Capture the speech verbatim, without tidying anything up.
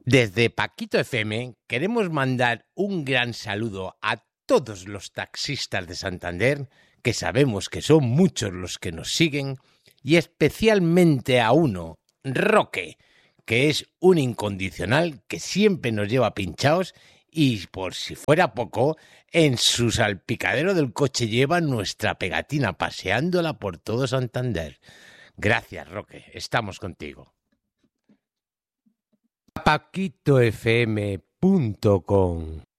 Desde Paquito F M queremos mandar un gran saludo a todos los taxistas de Santander, que sabemos que son muchos los que nos siguen, y especialmente a uno, Roque, que es un incondicional que siempre nos lleva pinchados y, por si fuera poco, en su salpicadero del coche lleva nuestra pegatina paseándola por todo Santander. Gracias, Roque, estamos contigo. paquito f m punto com